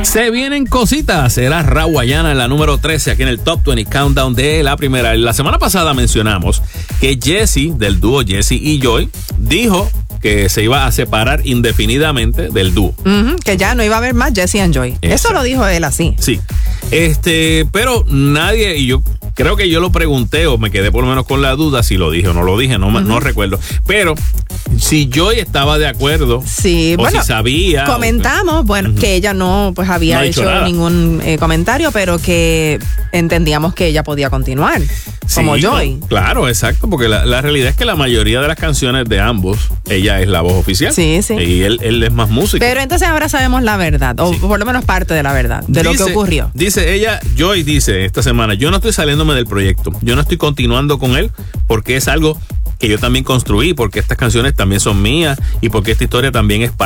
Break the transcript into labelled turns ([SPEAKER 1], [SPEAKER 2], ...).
[SPEAKER 1] Se vienen cositas. Será Rawayana en la número 13 aquí en el Top 20 Countdown de la primera. La semana pasada mencionamos que Jesse, del dúo Jesse y Joy, dijo que se iba a separar indefinidamente del dúo.
[SPEAKER 2] Que ya no iba a haber más Jesse and Joy. Exacto. Eso lo dijo él así.
[SPEAKER 1] Sí. Pero nadie, y yo creo que yo lo pregunté o me quedé por lo menos con la duda si lo dije o no lo dije, no recuerdo. Pero si Joy estaba de acuerdo,
[SPEAKER 2] sí,
[SPEAKER 1] o si sabía.
[SPEAKER 2] Comentamos, que ella no había hecho ningún comentario, pero que entendíamos que ella podía continuar como Joy.
[SPEAKER 1] Claro, exacto, porque la realidad es que la mayoría de las canciones de ambos, ella es la voz oficial.
[SPEAKER 2] Sí, sí.
[SPEAKER 1] Y él es más músico.
[SPEAKER 2] Pero entonces ahora sabemos la verdad, o por lo menos parte de la verdad, de lo que ocurrió.
[SPEAKER 1] Joy dice esta semana, yo no estoy saliéndome del proyecto, yo no estoy continuando con él porque es algo que yo también construí, porque estas canciones también son mías y porque esta historia también es parte